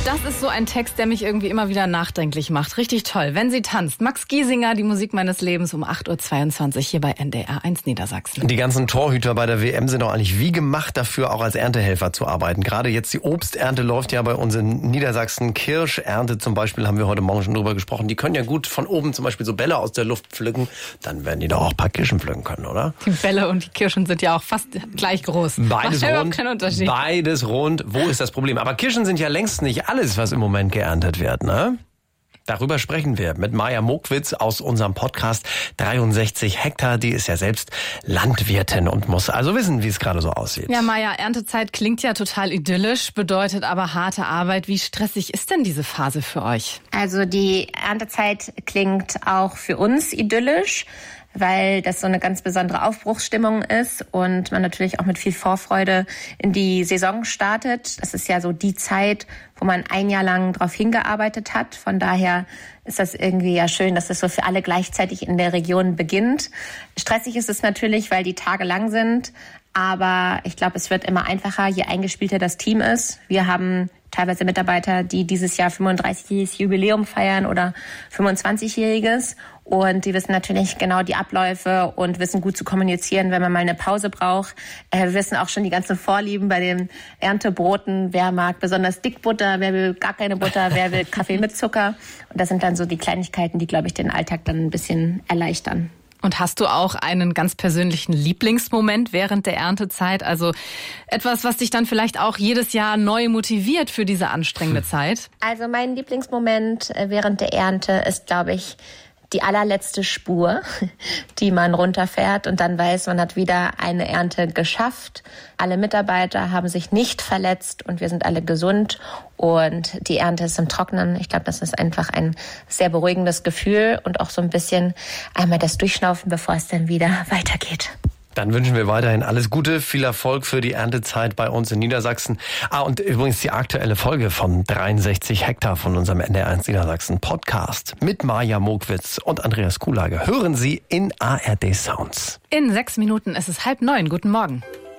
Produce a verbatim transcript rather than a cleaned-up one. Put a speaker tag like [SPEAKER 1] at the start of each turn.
[SPEAKER 1] das ist so ein Text, der mich irgendwie immer wieder nachdenklich macht. Richtig toll. Wenn sie tanzt. Max Giesinger, die Musik meines Lebens um acht Uhr zweiundzwanzig hier bei N D R eins Niedersachsen.
[SPEAKER 2] Die ganzen Torhüter bei der W M sind doch eigentlich wie gemacht dafür, auch als Erntehelfer zu arbeiten. Gerade jetzt die Obsternte läuft ja bei uns in Niedersachsen. Kirschernte zum Beispiel haben wir heute Morgen schon drüber gesprochen. Die können ja gut von oben zum Beispiel so Bälle aus der Luft pflücken. Dann werden die doch auch ein paar Kirschen pflücken können, oder?
[SPEAKER 1] Die Bälle und die Kirschen sind ja auch fast gleich groß.
[SPEAKER 2] Beides
[SPEAKER 1] Macht
[SPEAKER 2] rund.
[SPEAKER 1] Keinen Unterschied.
[SPEAKER 2] Beides rund. Wo ist das Problem? Aber Kirschen sind ja längst nicht alles, was im Moment geerntet wird, ne? Darüber sprechen wir mit Maja Mokwitz aus unserem Podcast dreiundsechzig Hektar. Die ist ja selbst Landwirtin und muss also wissen, wie es gerade so aussieht.
[SPEAKER 1] Ja, Maja, Erntezeit klingt ja total idyllisch, bedeutet aber harte Arbeit. Wie stressig ist denn diese Phase für euch?
[SPEAKER 3] Also die Erntezeit klingt auch für uns idyllisch, weil das so eine ganz besondere Aufbruchsstimmung ist und man natürlich auch mit viel Vorfreude in die Saison startet. Das ist ja so die Zeit, wo man ein Jahr lang drauf hingearbeitet hat. Von daher ist das irgendwie ja schön, dass es so für alle gleichzeitig in der Region beginnt. Stressig ist es natürlich, weil die Tage lang sind. Aber ich glaube, es wird immer einfacher, je eingespielter das Team ist. Wir haben teilweise Mitarbeiter, die dieses Jahr fünfunddreißigjähriges Jubiläum feiern oder fünfundzwanzigjähriges. Und die wissen natürlich genau die Abläufe und wissen gut zu kommunizieren, wenn man mal eine Pause braucht. Äh, wir wissen auch schon die ganzen Vorlieben bei den Erntebroten. Wer mag besonders Dickbutter, wer will gar keine Butter, wer will Kaffee mit Zucker. Und das sind dann so die Kleinigkeiten, die, glaube ich, den Alltag dann ein bisschen erleichtern.
[SPEAKER 1] Und hast du auch einen ganz persönlichen Lieblingsmoment während der Erntezeit? Also etwas, was dich dann vielleicht auch jedes Jahr neu motiviert für diese anstrengende Zeit?
[SPEAKER 3] Also mein Lieblingsmoment während der Ernte ist, glaube ich, die allerletzte Spur, die man runterfährt und dann weiß, man hat wieder eine Ernte geschafft. Alle Mitarbeiter haben sich nicht verletzt und wir sind alle gesund und die Ernte ist im Trocknen. Ich glaube, das ist einfach ein sehr beruhigendes Gefühl und auch so ein bisschen einmal das Durchschnaufen, bevor es dann wieder weitergeht.
[SPEAKER 2] Dann wünschen wir weiterhin alles Gute, viel Erfolg für die Erntezeit bei uns in Niedersachsen. Ah, und übrigens die aktuelle Folge von dreiundsechzig Hektar von unserem N D R eins Niedersachsen Podcast mit Maja Mokwitz und Andreas Kuhlage hören Sie in A R D Sounds.
[SPEAKER 1] In sechs Minuten ist es halb neun. Guten Morgen.